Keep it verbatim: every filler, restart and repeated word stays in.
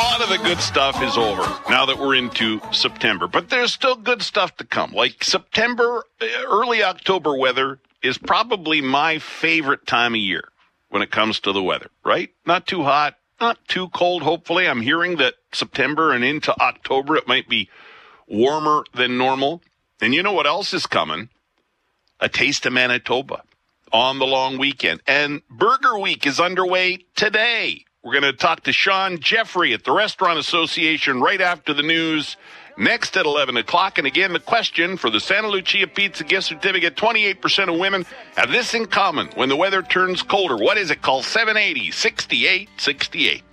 lot of the good stuff is over now that we're into September, but there's still good stuff to come. Like September, early October weather is probably my favorite time of year when it comes to the weather, right? Not too hot, not too cold, hopefully. I'm hearing that September and into October, it might be warmer than normal. And you know what else is coming? A taste of Manitoba on the long weekend. And Burger Week is underway today. We're going to talk to Sean Jeffrey at the Restaurant Association right after the news, next at eleven o'clock. And again, the question for the Santa Lucia Pizza gift certificate, twenty-eight percent of women have this in common when the weather turns colder. What is it? Call seven eighty, sixty-eight sixty-eight.